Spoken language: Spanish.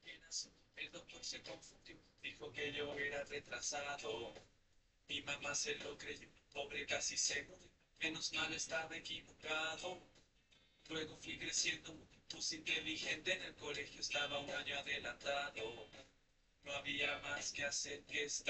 apenas el doctor se confundió, dijo que yo era retrasado. Mi mamá se lo creyó, pobre casi seguro, menos mal estaba equivocado. Luego fui creciendo, puse inteligente, en el colegio estaba un año adelantado. No había más que hacer que estar